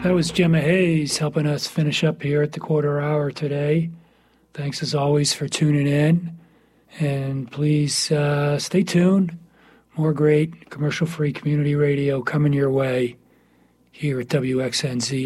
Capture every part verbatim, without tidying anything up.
That was Gemma Hayes helping us finish up here at the quarter hour today. Thanks as always for tuning in. And please uh, stay tuned. More great commercial-free community radio coming your way here at W X N Z.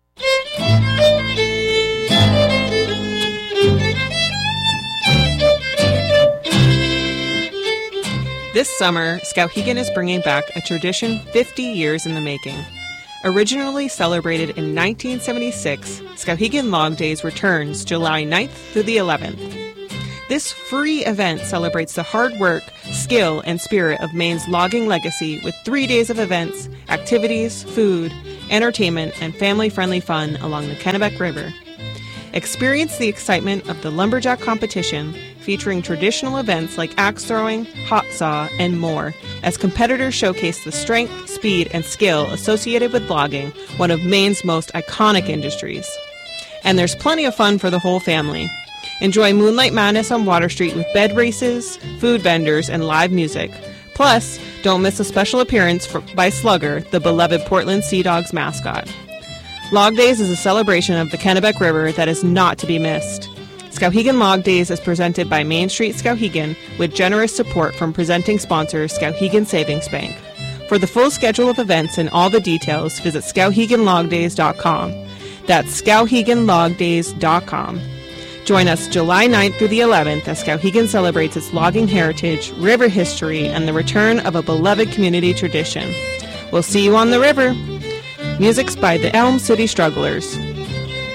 This summer, Skowhegan is bringing back a tradition fifty years in the making. Originally celebrated in nineteen seventy-six, Skowhegan Log Days returns July ninth through the eleventh. This free event celebrates the hard work, skill, and spirit of Maine's logging legacy with three days of events, activities, food, entertainment, and family-friendly fun along the Kennebec River. Experience the excitement of the Lumberjack competition, featuring traditional events like axe throwing, hot saw, and more, as competitors showcase the strength, speed, and skill associated with logging, one of Maine's most iconic industries. And there's plenty of fun for the whole family. Enjoy Moonlight Madness on Water Street with bed races, food vendors, and live music. Plus, don't miss a special appearance for, by Slugger, the beloved Portland Sea Dogs mascot. Log Days is a celebration of the Kennebec River that is not to be missed. Skowhegan Log Days is presented by Main Street Skowhegan with generous support from presenting sponsor Skowhegan Savings Bank. For the full schedule of events and all the details, visit skowhegan log days dot com. That's skowhegan log days dot com. Join us July ninth through the eleventh as Skowhegan celebrates its logging heritage, river history, and the return of a beloved community tradition. We'll see you on the river. Music's by the Elm City Strugglers.